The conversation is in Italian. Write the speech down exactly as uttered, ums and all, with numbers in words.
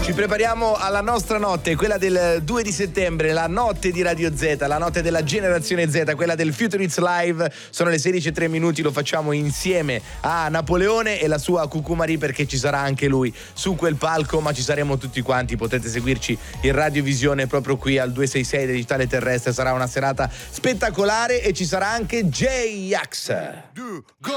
Ci prepariamo alla nostra notte, quella del due di settembre, la notte di Radio Z, la notte della generazione Z, quella del Future Hits Live. Sono le sedici e tre minuti, lo facciamo insieme a Napoleone e la sua Cucumari, perché ci sarà anche lui su quel palco, ma ci saremo tutti quanti. Potete seguirci in radiovisione proprio qui al duecentosessantasei del Digitale Terrestre. Sarà una serata spettacolare e ci sarà anche J-Ax.